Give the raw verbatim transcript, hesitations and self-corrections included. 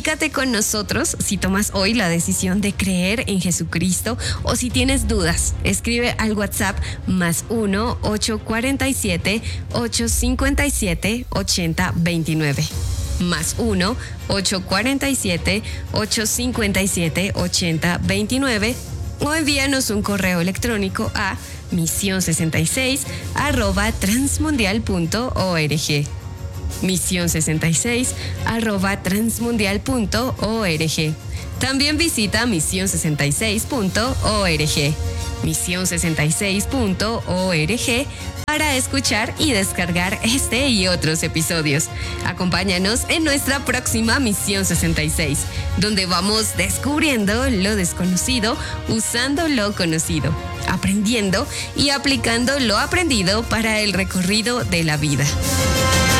Comunícate con nosotros si tomas hoy la decisión de creer en Jesucristo o si tienes dudas. Escribe al WhatsApp más uno ocho cuatro siete ocho cinco siete ocho cero dos nueve. Más uno ocho cuatro siete ocho cinco siete ocho cero dos nueve o envíanos un correo electrónico a misión sesenta y seis arroba transmundial punto org. misión sesenta y seis arroba transmundial punto org. También visita misión sesenta y seis punto org. misión sesenta y seis punto org para escuchar y descargar este y otros episodios. Acompáñanos en nuestra próxima Misión sesenta y seis, donde vamos descubriendo lo desconocido usando lo conocido, aprendiendo y aplicando lo aprendido para el recorrido de la vida.